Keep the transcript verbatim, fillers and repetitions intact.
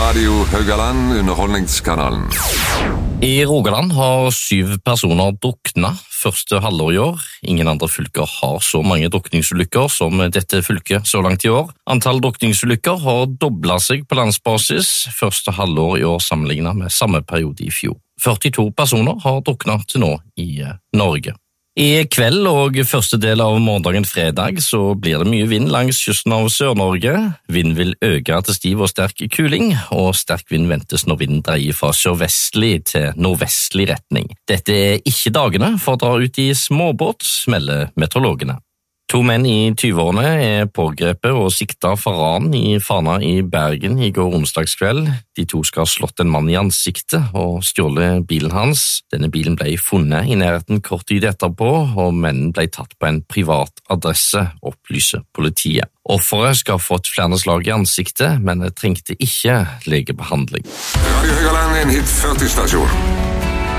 Radio Haugaland, underholdningskanalen. I Rogaland har syv personer druknet første halvår i år. Ingen andre fylker har så mange drukningsulykker som dette fylket så langt i år. Antall drukningsulykker har doblet seg på landsbasis første halvår i år sammenlignet med samme periode i fjor. førtito personer har druknet til nå i Norge. I kveld og første del av morgendagen fredag så blir det mye vind langs kysten av Sør-Norge. Vind vil øke til stiv og sterk kuling, og sterk vind ventes når vinden dreier fra sørvestlig til nordvestlig retning. Dette er ikke dagene for å dra ut i småbåt, melder meteorologene. To menn i tyveårene er pågrepet og siktet for ran i Fana i Bergen i går onsdagskveld. De to skal ha slått en mann i ansiktet og stjålet bilen hans. Denne bilen ble funnet i nærheten kort tid etterpå, og mennen ble tatt på en privat adresse, opplyser politiet. Offeret skal ha fått flere slag i ansiktet, men trengte ikke legebehandling. Radio Haugaland er en hit førti-stasjon.